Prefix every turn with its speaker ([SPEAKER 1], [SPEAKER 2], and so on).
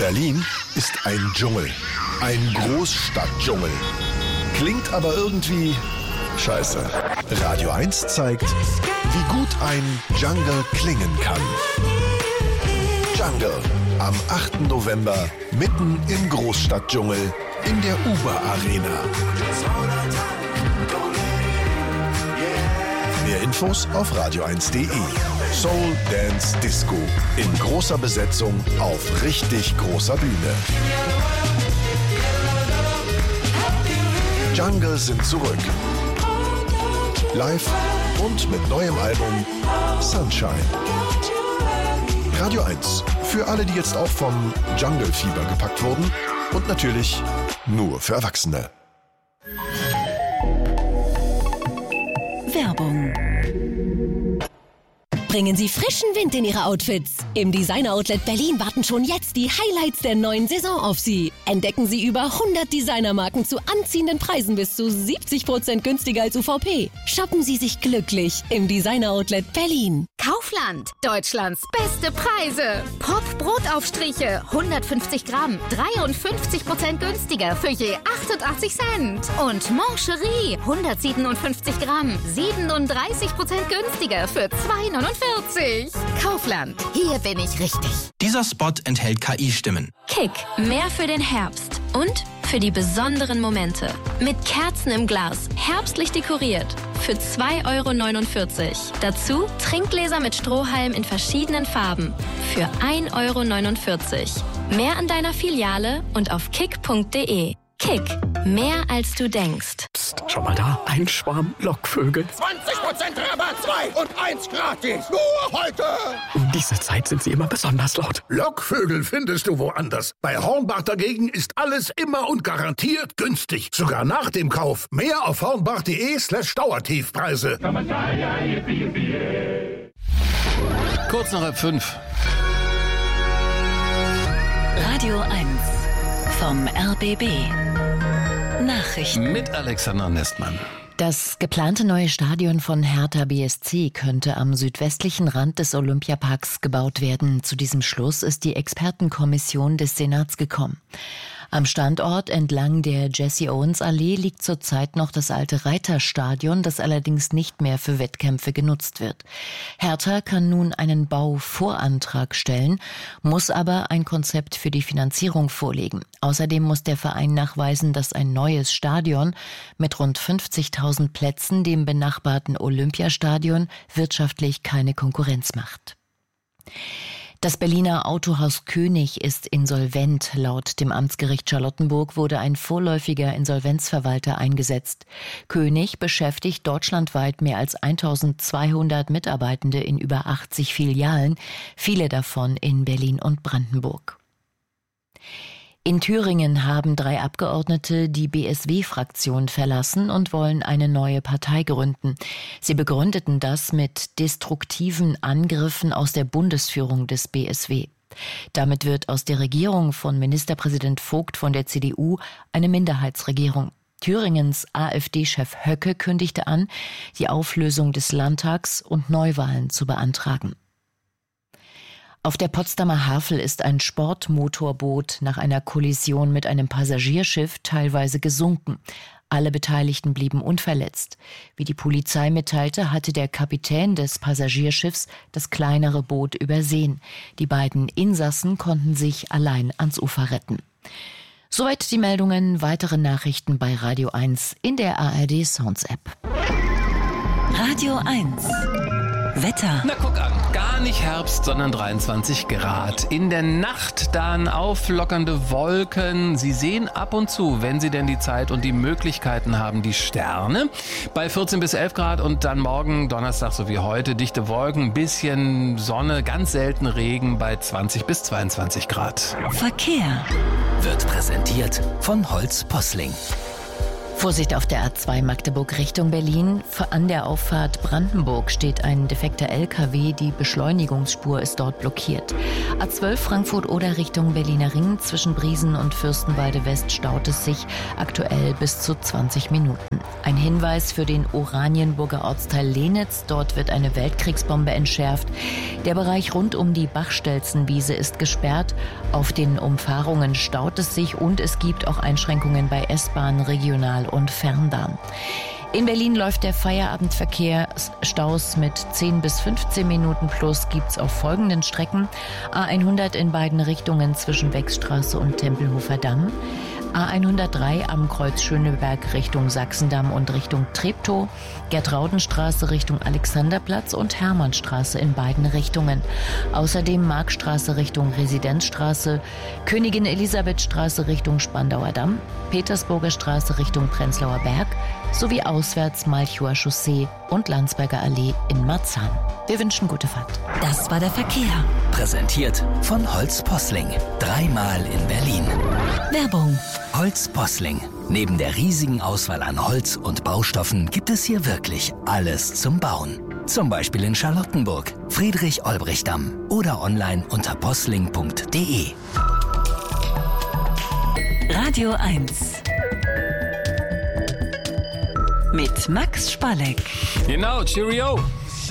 [SPEAKER 1] Berlin ist ein Dschungel. Ein Großstadtdschungel. Klingt aber irgendwie scheiße. Radio 1 zeigt, wie gut ein Jungle klingen kann. Jungle. Am 8. November mitten im Großstadtdschungel in der Uber-Arena. Mehr Infos auf radio1.de. Soul Dance Disco in großer Besetzung auf richtig großer Bühne. Jungle sind zurück. Live und mit neuem Album Sunshine. Radio 1. Für alle, die jetzt auch vom Jungle-Fieber gepackt wurden. Und natürlich nur für Erwachsene.
[SPEAKER 2] Werbung. Bringen Sie frischen Wind in Ihre Outfits. Im Designer Outlet Berlin warten schon jetzt die Highlights der neuen Saison auf Sie. Entdecken Sie über 100 Designermarken zu anziehenden Preisen bis zu 70% günstiger als UVP. Shoppen Sie sich glücklich im Designer Outlet Berlin.
[SPEAKER 3] Kaufland, Deutschlands beste Preise. Pop Brotaufstriche, 150 Gramm, 53% günstiger für je 88 Cent. Und Mancherie, 157 Gramm, 37% günstiger für 2,49. Kaufland, hier bin ich richtig.
[SPEAKER 4] Dieser Spot enthält KI-Stimmen.
[SPEAKER 5] Kick, mehr für den Herbst und für die besonderen Momente. Mit Kerzen im Glas, herbstlich dekoriert. Für 2,49 €. Dazu Trinkgläser mit Strohhalm in verschiedenen Farben. Für 1,49 €. Mehr an deiner Filiale und auf kick.de. Kick, mehr als du denkst.
[SPEAKER 6] Psst, schau mal da, ein Schwarm Lockvögel.
[SPEAKER 7] 20% Rabatt, 2 und 1 gratis. Nur heute.
[SPEAKER 6] Um diese Zeit sind sie immer besonders laut.
[SPEAKER 7] Lockvögel findest du woanders. Bei Hornbach dagegen ist alles immer und garantiert günstig. Sogar nach dem Kauf. Mehr auf hornbach.de/Dauertiefpreise.
[SPEAKER 8] Kurz nach 5.
[SPEAKER 2] Radio 1 vom RBB. Nachrichten
[SPEAKER 8] Mit Alexander Nestmann.
[SPEAKER 9] Das geplante neue Stadion von Hertha BSC könnte am südwestlichen Rand des Olympiaparks gebaut werden. Zu diesem Schluss ist die Expertenkommission des Senats gekommen. Am Standort entlang der Jesse-Owens-Allee liegt zurzeit noch das alte Reiterstadion, das allerdings nicht mehr für Wettkämpfe genutzt wird. Hertha kann nun einen Bauvorantrag stellen, muss aber ein Konzept für die Finanzierung vorlegen. Außerdem muss der Verein nachweisen, dass ein neues Stadion mit rund 50.000 Plätzen dem benachbarten Olympiastadion wirtschaftlich keine Konkurrenz macht. Das Berliner Autohaus König ist insolvent. Laut dem Amtsgericht Charlottenburg wurde ein vorläufiger Insolvenzverwalter eingesetzt. König beschäftigt deutschlandweit mehr als 1.200 Mitarbeitende in über 80 Filialen, viele davon in Berlin und Brandenburg. In Thüringen haben 3 Abgeordnete die BSW-Fraktion verlassen und wollen eine neue Partei gründen. Sie begründeten das mit destruktiven Angriffen aus der Bundesführung des BSW. Damit wird aus der Regierung von Ministerpräsident Vogt von der CDU eine Minderheitsregierung. Thüringens AfD-Chef Höcke kündigte an, die Auflösung des Landtags und Neuwahlen zu beantragen. Auf der Potsdamer Havel ist ein Sportmotorboot nach einer Kollision mit einem Passagierschiff teilweise gesunken. Alle Beteiligten blieben unverletzt. Wie die Polizei mitteilte, hatte der Kapitän des Passagierschiffs das kleinere Boot übersehen. Die beiden Insassen konnten sich allein ans Ufer retten. Soweit die Meldungen. Weitere Nachrichten bei Radio 1 in der ARD Sounds App.
[SPEAKER 2] Radio 1 Wetter.
[SPEAKER 8] Na guck an, gar nicht Herbst, sondern 23 Grad. In der Nacht dann auflockernde Wolken. Sie sehen ab und zu, wenn Sie denn die Zeit und die Möglichkeiten haben, die Sterne. Bei 14 bis 11 Grad und dann morgen, Donnerstag so wie heute, dichte Wolken, ein bisschen Sonne, ganz selten Regen bei 20 bis 22 Grad.
[SPEAKER 2] Verkehr.
[SPEAKER 4] Wird präsentiert von Holz Posling.
[SPEAKER 9] Vorsicht auf der A2 Magdeburg Richtung Berlin. An der Auffahrt Brandenburg steht ein defekter LKW. Die Beschleunigungsspur ist dort blockiert. A12 Frankfurt-Oder Richtung Berliner Ring. Zwischen Briesen und Fürstenwalde West staut es sich aktuell bis zu 20 Minuten. Ein Hinweis für den Oranienburger Ortsteil Lenitz. Dort wird eine Weltkriegsbombe entschärft. Der Bereich rund um die Bachstelzenwiese ist gesperrt. Auf den Umfahrungen staut es sich und es gibt auch Einschränkungen bei S-Bahn, Regional- und Fernbahn. In Berlin läuft der Feierabendverkehr. Staus mit 10 bis 15 Minuten plus gibt's auf folgenden Strecken. A100 in beiden Richtungen zwischen Wechstraße und Tempelhofer Damm. A103 am Kreuz Schöneberg Richtung Sachsendamm und Richtung Treptow, Gertraudenstraße Richtung Alexanderplatz und Hermannstraße in beiden Richtungen. Außerdem Markstraße Richtung Residenzstraße, Königin Elisabethstraße Richtung Spandauer Damm, Petersburger Straße Richtung Prenzlauer Berg sowie auswärts Malchower Chaussee und Landsberger Allee in Marzahn. Wir wünschen gute Fahrt.
[SPEAKER 2] Das war der Verkehr.
[SPEAKER 10] Präsentiert von Holz Posling. 3-mal in Berlin.
[SPEAKER 2] Werbung.
[SPEAKER 10] Holz Posling. Neben der riesigen Auswahl an Holz und Baustoffen gibt es hier wirklich alles zum Bauen. Zum Beispiel in Charlottenburg, Friedrich-Olbrich-Damm oder online unter posling.de.
[SPEAKER 2] Radio 1. Mit Max Spalleck.
[SPEAKER 8] Genau, Cheerio.